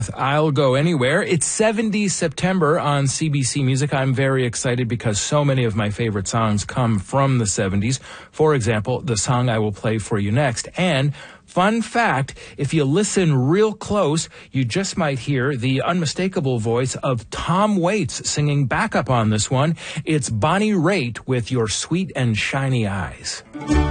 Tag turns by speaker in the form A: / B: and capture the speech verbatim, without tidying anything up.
A: I'll Go Anywhere. It's seventies September on C B C Music. I'm very excited because so many of my favorite songs come from the seventies. For example, the song I will play for you next. And fun fact, if you listen real close, you just might hear the unmistakable voice of Tom Waits singing backup on this one. It's Bonnie Raitt with Your Sweet and Shiny Eyes.